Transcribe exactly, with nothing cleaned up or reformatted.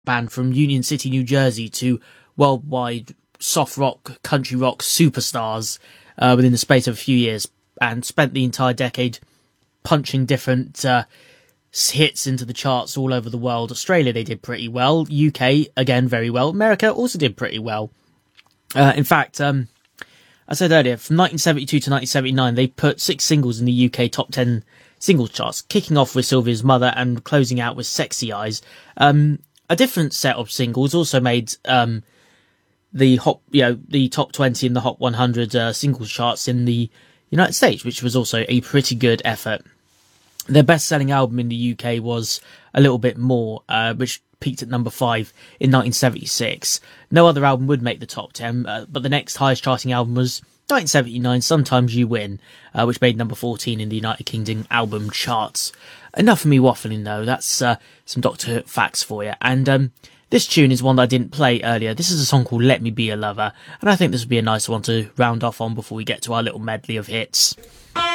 band from Union City, New Jersey to worldwide soft rock, country rock superstars uh, within the space of a few years, and spent the entire decade punching different uh, hits into the charts all over the world. Australia, they did pretty well. U K, again, very well. America also did pretty well. Uh, in fact, um, I said earlier, from nineteen seventy-two to nineteen seventy-nine, they put six singles in the U K top ten singles charts, kicking off with Sylvia's Mother and closing out with Sexy Eyes. Um, a different set of singles also made um, the hot, you know, the top twenty in the Hot one hundred uh, singles charts in the United States, which was also a pretty good effort. Their best-selling album in the U K was A Little Bit More, uh, which peaked at number five in nineteen seventy-six. No other album would make the top ten, uh, but the next highest charting album was nineteen seventy-nine, Sometimes You Win, uh, which made number fourteen in the United Kingdom album charts. Enough of me waffling, though. That's uh, some Doctor Who facts for you. And um, this tune is one that I didn't play earlier. This is a song called Let Me Be a Lover, and I think this would be a nice one to round off on before we get to our little medley of hits.